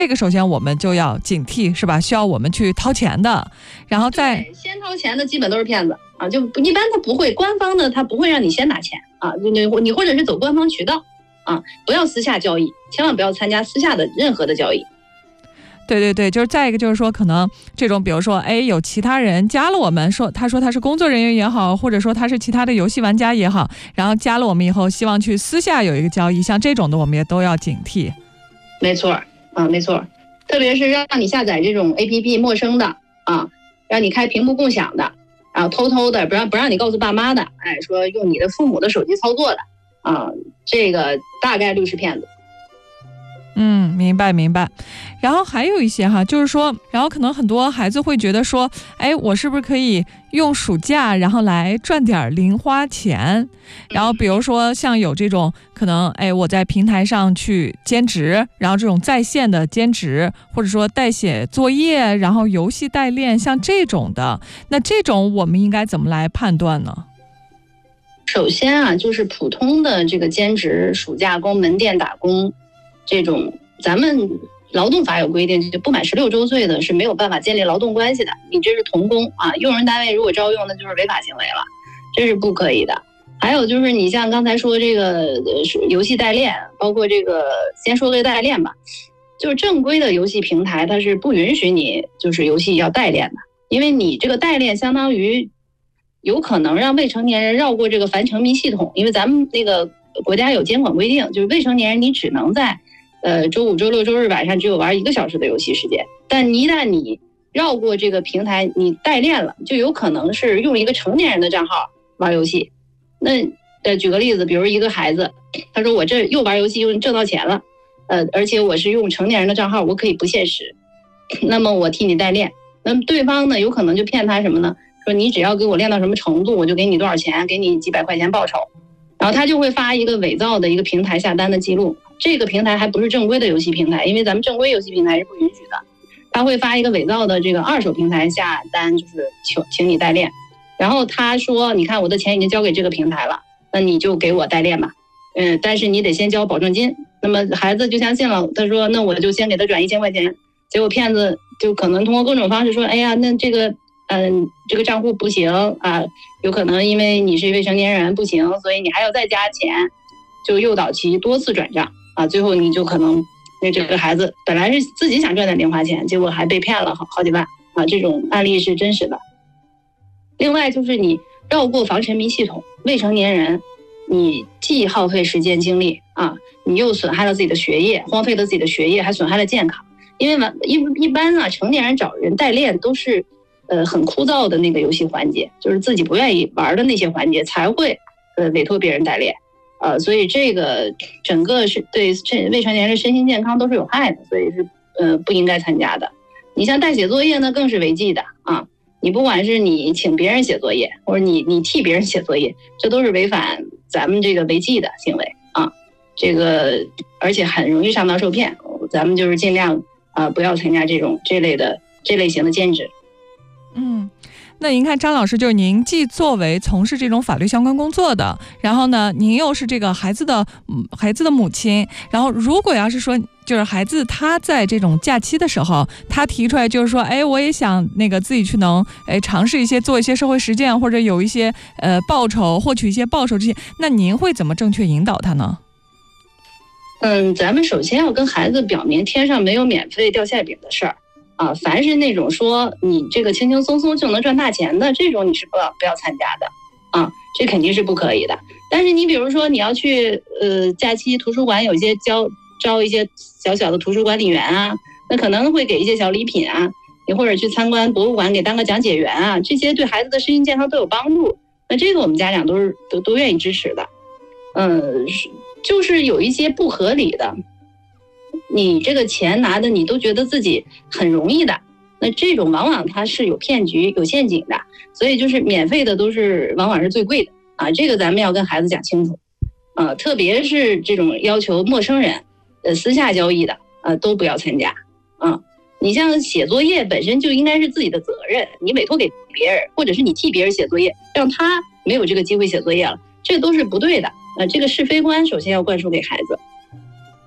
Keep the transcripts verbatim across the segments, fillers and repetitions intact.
这个首先我们就要警惕，是吧？需要我们去掏钱的，然后再先掏钱的基本都是骗子啊，就一般他不会，官方的他不会让你先拿钱啊，你你或者是走官方渠道啊，不要私下交易，千万不要参加私下的任何的交易。 对对对，就是再一个就是说，可能这种比如说，哎，有其他人加了我们，说他说他是工作人员也好，或者说他是其他的游戏玩家也好，然后加了我们以后，希望去私下有一个交易，像这种的我们也都要警惕。 没错啊，没错，特别是让你下载这种 A P P 陌生的啊，让你开屏幕共享的，然后偷偷的不让不让你告诉爸妈的，哎，说用你的父母的手机操作的啊，这个大概率是骗子。 嗯，明白明白。然后还有一些哈，就是说，然后可能很多孩子会觉得说，哎，我是不是可以用暑假然后来赚点零花钱？然后比如说像有这种可能，哎，我在平台上去兼职，然后这种在线的兼职，或者说代写作业，然后游戏代练，像这种的，那这种我们应该怎么来判断呢？ 首先啊，就是普通的这个兼职、暑假工、门店打工。这种咱们劳动法有规定，就不满十六周岁的是没有办法建立劳用关系的。你这是童工啊，用人单位如果招用，那就是违法行为了，这是不可以的。还有就是你像刚才说这个游戏代练，包括这个先说个代练吧，就是正规的游戏平台它是不允许你就是游戏要代练的，因为你这个代练相当于有可能让未成年人绕过这个反沉迷系统，因为咱们那个国家有监管规定，就是未成年人你只能在呃，周五、周六、周日晚上只有玩一个小时的游戏时间，但一旦你绕过这个平台，你代练了，就有可能是用一个成年人的账号玩游戏。那呃，举个例子，比如一个孩子，他说我这又玩游戏又挣到钱了，呃，而且我是用成年人的账号，我可以不限时，那么我替你代练。那么对方呢，有可能就骗他什么呢？说你只要给我练到什么程度，我就给你多少钱，给你几百块钱报酬。然后他就会发一个伪造的一个平台下单的记录，这个平台还不是正规的游戏平台，因为咱们正规游戏平台是不允许的。他会发一个伪造的这个二手平台下单，就是请请你代练。然后他说，你看我的钱已经交给这个平台了，那你就给我代练吧。嗯，但是你得先交保证金。那么孩子就相信了，他说那我就先给他转一千块钱。结果骗子就可能通过各种方式说，哎呀，那这个嗯，这个账户不行啊，有可能因为你是未成年人不行，所以你还要再加钱，就诱导其多次转账啊，最后你就可能那这个孩子本来是自己想赚点零花钱，结果还被骗了好好几万啊，这种案例是真实的。另外就是你绕过防沉迷系统，未成年人你既耗费时间精力啊，你又损害了自己的学业，荒废了自己的学业，还损害了健康。因为完一一般啊，成年人找人代练都是呃很枯燥的那个游戏环节，就是自己不愿意玩的那些环节才会呃委托别人代练，呃，所以这个整个是对未成年人身心健康都是有害的，所以是呃不应该参加的。你像代写作业呢，更是违纪的啊！你不管是你请别人写作业，或者你你替别人写作业，这都是违反咱们这个违纪的行为啊！这个而且很容易上当受骗，咱们就是尽量啊、呃、不要参加这种这类的这类型的兼职。 嗯，那您看张老师，就是您既作为从事这种法律相关工作的，然后呢，您又是这个孩子的孩子的母亲，然后如果要是说就是孩子他在这种假期的时候，他提出来就是说，哎，我也想那个自己去能哎尝试一些做一些社会实践，或者有一些呃报酬，获取一些报酬这些，那您会怎么正确引导他呢？ 嗯，咱们首先要跟孩子表明天上没有免费掉馅饼的事儿。啊，凡是那种说你这个轻轻松松就能赚大钱的，这种你是不要不要参加的，啊，这肯定是不可以的。但是你比如说你要去呃假期图书馆有一些招招一些小小的图书管理员啊，那可能会给一些小礼品啊，你或者去参观博物馆给当个讲解员啊，这些对孩子的身心健康都有帮助。那这个我们家长都是都都愿意支持的。嗯，就是有一些不合理的。你这个钱拿的你都觉得自己很容易的，那这种往往它是有骗局有陷阱的，所以就是免费的都是往往是最贵的啊，这个咱们要跟孩子讲清楚啊，特别是这种要求陌生人呃私下交易的啊都不要参加啊。你像写作业本身就应该是自己的责任，你委托给别人，或者是你替别人写作业，让他没有这个机会写作业了，这都是不对的啊，这个是非观首先要灌输给孩子。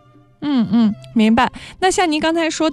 嗯嗯，明白。那像您刚才说的